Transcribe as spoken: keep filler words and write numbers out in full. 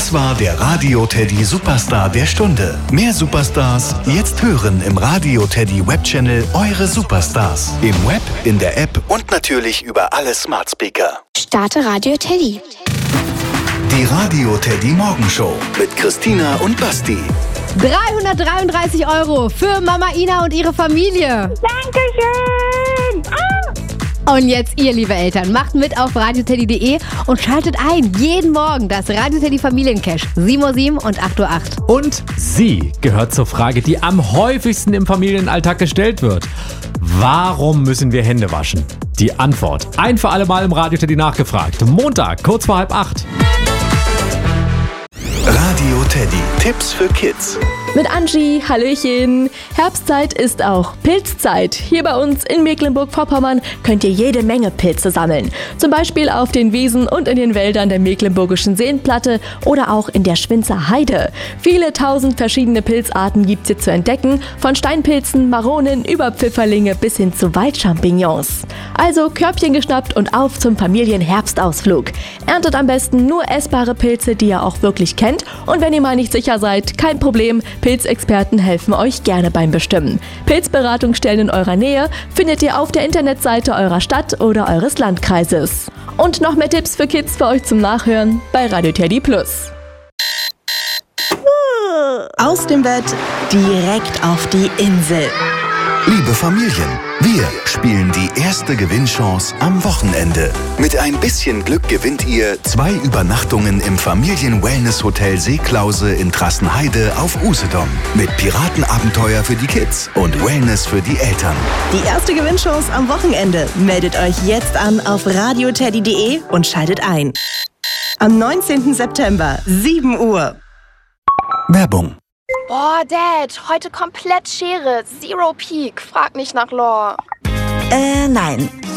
Das war der Radio Teddy Superstar der Stunde. Mehr Superstars jetzt hören im Radio Teddy Webchannel Eure Superstars. Im Web, in der App und natürlich über alle Smart Speaker. Starte Radio Teddy. Die Radio Teddy Morgenshow mit Christina und Basti. dreihundertdreiunddreißig Euro für Mama Ina und ihre Familie. Dankeschön! Ah! Und jetzt ihr, liebe Eltern, macht mit auf radioteddy punkt de und schaltet ein jeden Morgen das Radio Teddy Familiencash. sieben Uhr sieben und acht Uhr acht. Und sie gehört zur Frage, die am häufigsten im Familienalltag gestellt wird. Warum müssen wir Hände waschen? Die Antwort ein für alle Mal im Radio Teddy nachgefragt. Montag, kurz vor halb acht. Radio Teddy. Tipps für Kids. Mit Angie, Hallöchen. Herbstzeit ist auch Pilzzeit. Hier bei uns in Mecklenburg-Vorpommern könnt ihr jede Menge Pilze sammeln. Zum Beispiel auf den Wiesen und in den Wäldern der Mecklenburgischen Seenplatte oder auch in der Schwinzer Heide. Viele tausend verschiedene Pilzarten gibt's hier zu entdecken. Von Steinpilzen, Maronen über Pfifferlinge bis hin zu Waldchampignons. Also Körbchen geschnappt und auf zum Familienherbstausflug. Erntet am besten nur essbare Pilze, die ihr auch wirklich kennt. Und wenn ihr mal nicht sicher seid, kein Problem. Pilzexperten helfen euch gerne beim Bestimmen. Pilzberatungsstellen in eurer Nähe findet ihr auf der Internetseite eurer Stadt oder eures Landkreises. Und noch mehr Tipps für Kids für euch zum Nachhören bei Radio Teddy Plus. Aus dem Bett direkt auf die Insel. Liebe Familien, wir spielen die erste Gewinnchance am Wochenende. Mit ein bisschen Glück gewinnt ihr zwei Übernachtungen im Familien-Wellness-Hotel Seeklause in Trassenheide auf Usedom. Mit Piratenabenteuer für die Kids und Wellness für die Eltern. Die erste Gewinnchance am Wochenende. Meldet euch jetzt an auf radioteddy punkt de und schaltet ein. Am neunzehnten September, sieben Uhr. Werbung. Boah, Dad, heute komplett Schere. Zero Peak. Frag nicht nach Lore. Äh, nein.